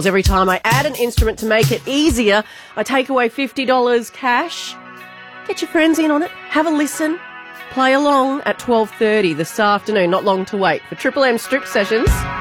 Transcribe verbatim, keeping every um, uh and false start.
Every time I add an instrument to make it easier, I take away fifty dollars cash. Get your friends in on it. Have a listen. Play along at twelve thirty this afternoon. Not long to wait for Triple M Strip Sessions.